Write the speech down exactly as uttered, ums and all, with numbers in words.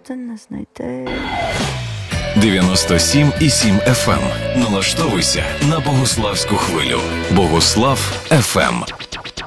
просто не знайти. дев'яносто сім і сім еф ем. Налаштовуйся на Богуславську хвилю. Богуслав еф ем.